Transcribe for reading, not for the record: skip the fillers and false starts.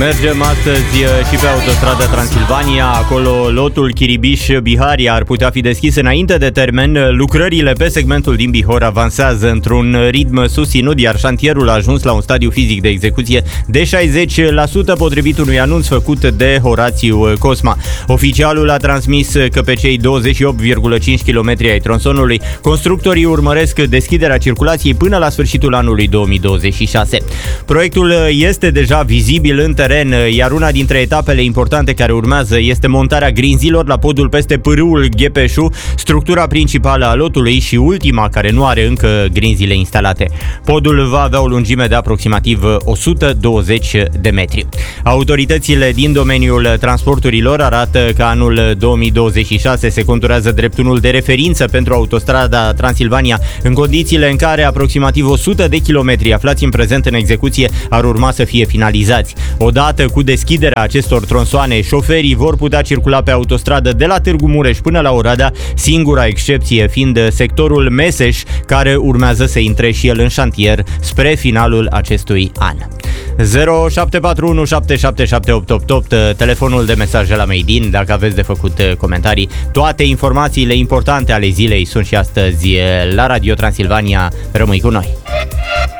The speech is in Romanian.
Mergem astăzi și pe autostrada Transilvania, acolo lotul Chiribiș-Biharia ar putea fi deschis înainte de termen. Lucrările pe segmentul din Bihor avansează într-un ritm susținut, iar șantierul a ajuns la un stadiu fizic de execuție de 60%, potrivit unui anunț făcut de Horațiu Cosma. Oficialul a transmis că pe cei 28,5 km ai tronsonului, constructorii urmăresc deschiderea circulației până la sfârșitul anului 2026. Proiectul este deja vizibil în teren, iar una dintre etapele importante care urmează este montarea grinzilor la podul peste pârâul Ghepeșu, structura principală a lotului și ultima care nu are încă grinzile instalate. Podul va avea o lungime de aproximativ 120 de metri. Autoritățile din domeniul transporturilor arată că anul 2026 se conturează drept unul de referință pentru autostrada Transilvania, în condițiile în care aproximativ 100 de kilometri aflați în prezent în execuție ar urma să fie finalizați. Odată cu deschiderea acestor tronsoane, șoferii vor putea circula pe autostradă de la Târgu Mureș până la Oradea, singura excepție fiind sectorul Meseș, care urmează să intre și el în șantier spre finalul acestui an. 0741 777 telefonul de mesaje la Made in, dacă aveți de făcut comentarii. Toate informațiile importante ale zilei sunt și astăzi la Radio Transilvania. Rămâi cu noi!